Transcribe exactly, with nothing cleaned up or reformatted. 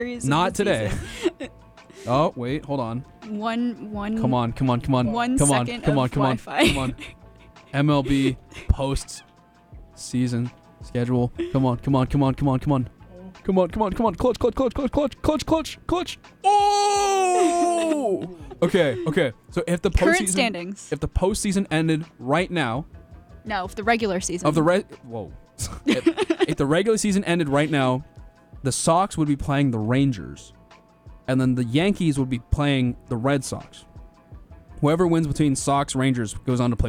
series. Not of the today. season. Oh, wait, hold on. One, one. Come on, come on, come on. One come on, second come on, of come on, Wi-Fi. come on. M L B post season schedule. Come on, come on, come on, come on, come on. Come on, come on, come on. Clutch, clutch, clutch, clutch, clutch, clutch, clutch, clutch. Oh! Okay, okay. So if the Current postseason, standings. if the postseason ended right now, No, the regular season. of the re- whoa, if, if the regular season ended right now, the Sox would be playing the Rangers, and then the Yankees would be playing the Red Sox. Whoever wins between Sox Rangers goes on to play